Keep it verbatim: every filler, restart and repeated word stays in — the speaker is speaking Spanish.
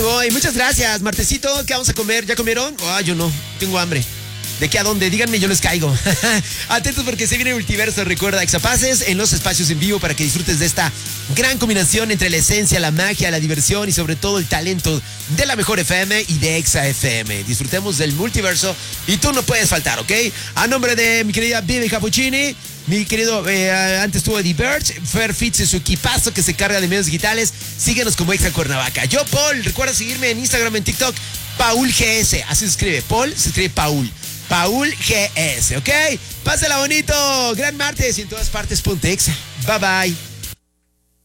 voy. Muchas gracias, martesito. ¿Qué vamos a comer? ¿Ya comieron? Ah, yo no. Tengo hambre. ¿De qué a dónde? Díganme, yo les caigo. Atentos porque se viene Multiverso. Recuerda, Exapaces en los espacios en vivo para que disfrutes de esta gran combinación entre la esencia, la magia, la diversión y sobre todo el talento de la mejor F M y de Exa F M. Disfrutemos del Multiverso y tú no puedes faltar, ¿ok? A nombre de mi querida Vivi Cappuccini, mi querido, eh, antes tuvo Eddie Birch, Fer Fitz y su equipazo que se carga de medios digitales. Síguenos como Exa Cuernavaca. Yo, Paul, recuerda seguirme en Instagram, en TikTok, Paul G S. Así se escribe, Paul, se escribe Paul. Paul G S, ¿ok? Pásala bonito. Gran martes y en todas partes ponte Exa. Bye bye.